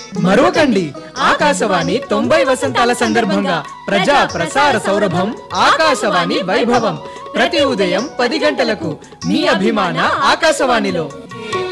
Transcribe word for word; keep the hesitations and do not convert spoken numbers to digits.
మరొకండి ఆకాశవాణి తొంభై వసంతాల సందర్భంగా ప్రజా ప్రసార సౌరభం ఆకాశవాణి వైభవం ప్రతి ఉదయం పది గంటలకు మీ అభిమాన ఆకాశవాణిలో.